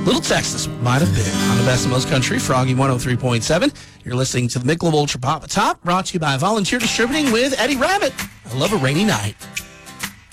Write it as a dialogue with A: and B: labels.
A: Little Texas might have been on the Best of Most Country, Froggy 103.7. You're listening to the Michelob Ultra Pop Top, brought to you by Volunteer Distributing with Eddie Rabbit. I love a rainy night.